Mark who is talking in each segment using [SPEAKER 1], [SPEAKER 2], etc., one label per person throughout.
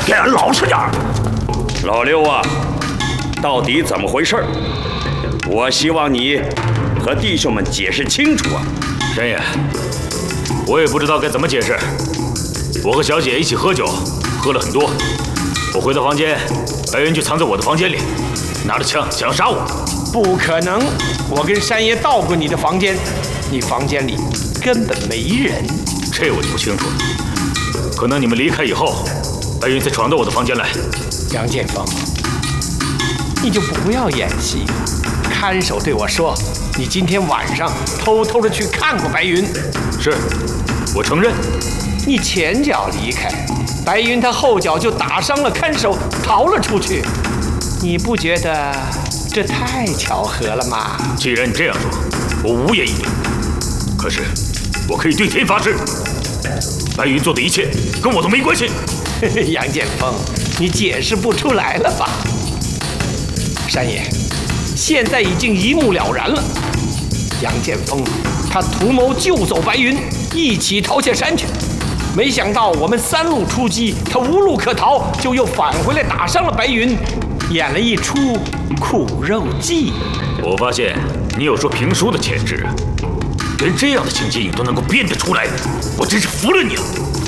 [SPEAKER 1] 给俺老实点！老六啊，到底怎么回事？我希望你和弟兄们解释清楚啊！
[SPEAKER 2] 山爷，我也不知道该怎么解释。我和小姐一起喝酒，喝了很多。我回到房间，白云就藏在我的房间里，拿着枪想要杀我。
[SPEAKER 3] 不可能！我跟山爷到过你的房间，你房间里根本没人。
[SPEAKER 2] 这我就不清楚了。可能你们离开以后，白云才闯到我的房间来。
[SPEAKER 3] 杨建锋，你就不要演戏。看守对我说，你今天晚上偷偷的去看过白云。
[SPEAKER 2] 是，我承认。
[SPEAKER 3] 你前脚离开，白云他后脚就打伤了看守，逃了出去。你不觉得这太巧合了吗？
[SPEAKER 2] 既然你这样说，我无言以对。可是，我可以对天发誓，白云做的一切跟我都没关系。
[SPEAKER 3] 杨建锋，你解释不出来了吧？山爷，现在已经一目了然了。杨建锋他图谋救走白云，一起逃下山去。没想到我们3路出击，他无路可逃，就又返回来打伤了白云，演了一出苦肉计。
[SPEAKER 2] 我发现你有说评书的潜质，连这样的情节你都能够编得出来，我真是服了你了。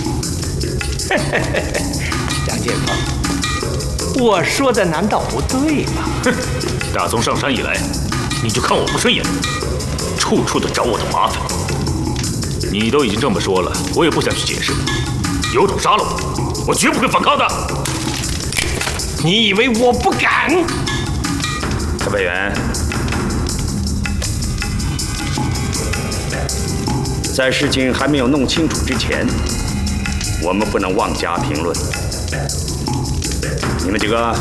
[SPEAKER 3] 杨建锋，我说的难道不对吗？
[SPEAKER 2] 哼，打从上山以来，你就看我不顺眼，处处的找我的麻烦。你都已经这么说了，我也不想去解释。有种杀了我，我绝不会反抗的。
[SPEAKER 3] 你以为我不敢？
[SPEAKER 1] 特派员，在事情还没有弄清楚之前，我们不能妄加评论。你们几个，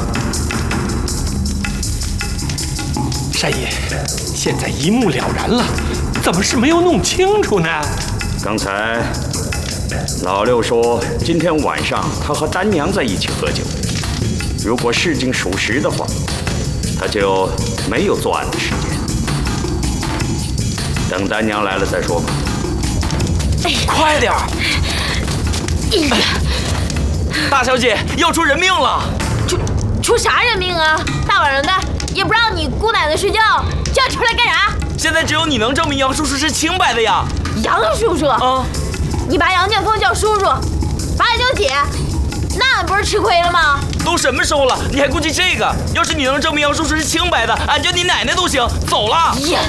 [SPEAKER 3] 山爷，现在一目了然了，怎么是没有弄清楚呢？
[SPEAKER 1] 刚才老六说今天晚上他和丹娘在一起喝酒，如果事情属实的话，他就没有作案的时间。等丹娘来了再说吧。
[SPEAKER 4] 快点儿！大小姐要出人命了！
[SPEAKER 5] 出啥人命啊？大晚上的也不让你姑奶奶睡觉，叫你出来干啥？
[SPEAKER 4] 现在只有你能证明杨叔叔是清白的呀！
[SPEAKER 5] 杨叔叔啊，你把杨建锋叫叔叔，把俺叫姐，那俺不是吃亏了吗？
[SPEAKER 4] 都什么时候了，你还顾及这个？要是你能证明杨叔叔是清白的，俺叫你奶奶都行。走了。
[SPEAKER 5] 呀！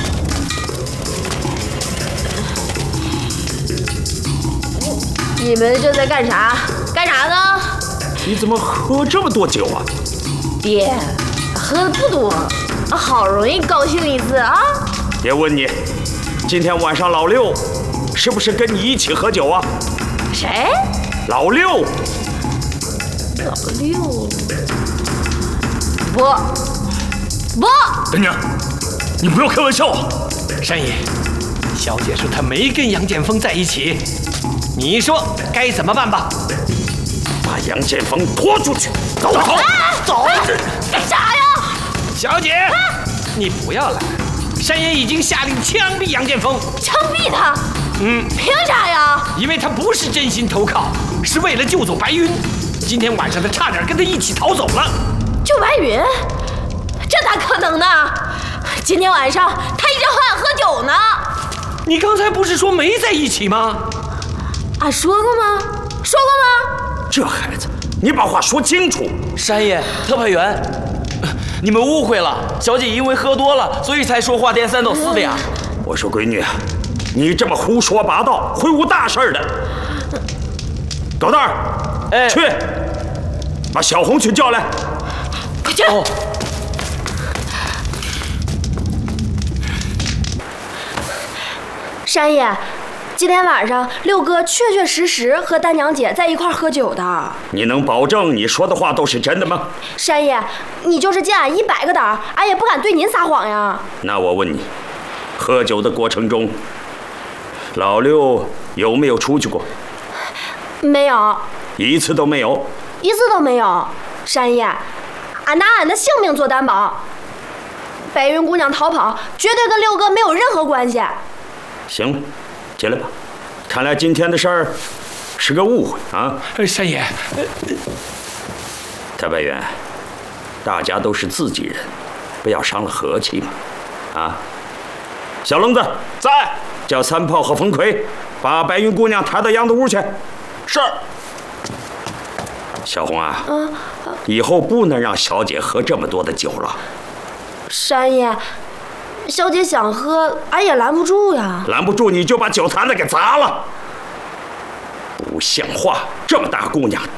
[SPEAKER 5] 你们这在干啥？干啥呢？
[SPEAKER 1] 你怎么喝这么多酒啊？
[SPEAKER 5] 爹，喝的不多，好容易高兴一次啊！
[SPEAKER 1] 别问你，今天晚上老六是不是跟你一起喝酒啊？
[SPEAKER 5] 谁？
[SPEAKER 1] 老六。
[SPEAKER 5] 老六？不。
[SPEAKER 2] 丹娘，你不要开玩笑啊！
[SPEAKER 3] 山爷，小姐说她没跟杨建锋在一起，你说该怎么办吧？
[SPEAKER 1] 把杨建锋拖出去！走！
[SPEAKER 3] 走！
[SPEAKER 5] 干啥呀？
[SPEAKER 3] 小姐，你不要来！山爷已经下令枪毙杨建锋。
[SPEAKER 5] 枪毙他？凭啥呀？
[SPEAKER 3] 因为他不是真心投靠，是为了救走白云。今天晚上他差点跟他一起逃走了。
[SPEAKER 5] 救白云？这咋可能呢？今天晚上他一直和俺喝酒呢。
[SPEAKER 3] 你刚才不是说没在一起吗？
[SPEAKER 5] 俺说过吗？说过吗？
[SPEAKER 1] 这孩子，你把话说清楚。
[SPEAKER 4] 山爷，特派员，你们误会了，小姐因为喝多了，所以才说话颠三倒四的呀。
[SPEAKER 1] 我说闺女，你这么胡说八道，会误大事的。狗蛋儿，去把小红去叫来。
[SPEAKER 5] 快去！山爷，今天晚上六哥确确实实和丹娘姐在一块喝酒的。
[SPEAKER 1] 你能保证你说的话都是真的吗？
[SPEAKER 5] 山爷，你就是借俺100个胆，俺也不敢对您撒谎呀。
[SPEAKER 1] 那我问你，喝酒的过程中，老六有没有出去过？
[SPEAKER 5] 没有，
[SPEAKER 1] 一次都没有。
[SPEAKER 5] 一次都没有。山爷，俺拿俺的性命做担保，白云姑娘逃跑绝对跟六哥没有任何关系。
[SPEAKER 1] 行了，进来吧。看来今天的事儿是个误会啊。
[SPEAKER 3] 山爷，
[SPEAKER 1] 太白员，大家都是自己人，不要伤了和气嘛。啊，小愣子
[SPEAKER 6] 在，
[SPEAKER 1] 叫三炮和冯奎把白云姑娘抬到杨的屋去。
[SPEAKER 6] 是。
[SPEAKER 1] 小红啊，以后不能让小姐喝这么多的酒了。
[SPEAKER 5] 山爷，小姐想喝，俺也拦不住呀。
[SPEAKER 1] 拦不住你就把酒坛子给砸了。不像话！这么大姑娘